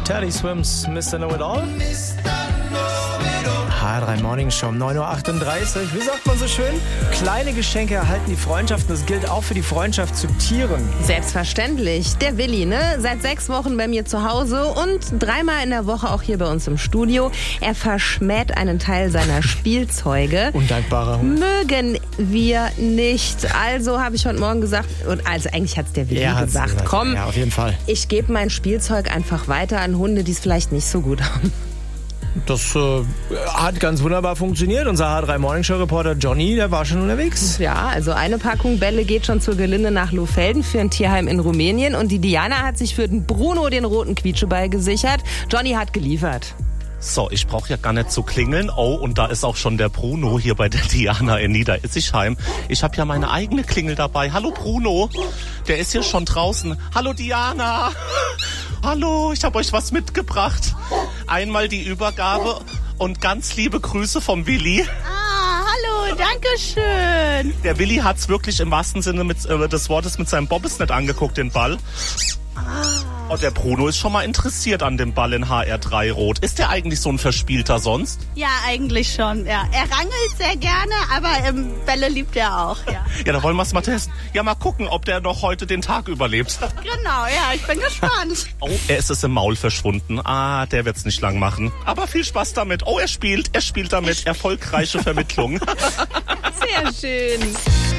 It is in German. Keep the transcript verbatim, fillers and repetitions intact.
Teddy Swims, Mister Know-It-All. H drei Morning Show um neun Uhr achtunddreißig. Wie sagt man so schön? Kleine Geschenke erhalten die Freundschaft. Das gilt auch für die Freundschaft zu Tieren. Selbstverständlich. Der Willi, ne? Seit sechs Wochen bei mir zu Hause und dreimal in der Woche auch hier bei uns im Studio. Er verschmäht einen Teil seiner Spielzeuge. Undankbarer Hund. Mögen wir nicht. Also habe ich heute Morgen gesagt, und also eigentlich hat es der Willi Er hat's gesagt, gesagt. komm, Ja, auf jeden Fall. ich gebe mein Spielzeug einfach weiter an Hunde, die es vielleicht nicht so gut haben. Das äh, hat ganz wunderbar funktioniert. Unser H drei Morning Show Reporter Johnny, der war schon unterwegs. Ja, also eine Packung Bälle geht schon zur Gelinde nach Lohfelden für ein Tierheim in Rumänien. Und die Diana hat sich für den Bruno den roten Quietscheball gesichert. Johnny hat geliefert. So, ich brauche ja gar nicht zu klingeln. Oh, und da ist auch schon der Bruno hier bei der Diana in Niederissichheim. Ich habe ja meine eigene Klingel dabei. Hallo Bruno, der ist hier schon draußen. Hallo Diana. Hallo, ich habe euch was mitgebracht. Einmal die Übergabe und ganz liebe Grüße vom Willi. Ah, hallo, danke schön. Der Willi hat's wirklich im wahrsten Sinne mit, äh, des Wortes mit seinem Bobbesnet angeguckt, den Ball. Oh, der Bruno ist schon mal interessiert an dem Ball in H R drei Rot. Ist der eigentlich so ein Verspielter sonst? Ja, eigentlich schon. Ja, er rangelt sehr gerne, aber ähm, Bälle liebt er auch. Ja, Ja, da wollen wir es mal testen. Ja, mal gucken, ob der noch heute den Tag überlebt. genau. Ja, ich bin gespannt. Oh, er ist es im Maul verschwunden. Ah, der wird's nicht lang machen. Aber viel Spaß damit. Oh, er spielt, er spielt damit. Erfolgreiche Vermittlung. Sehr schön.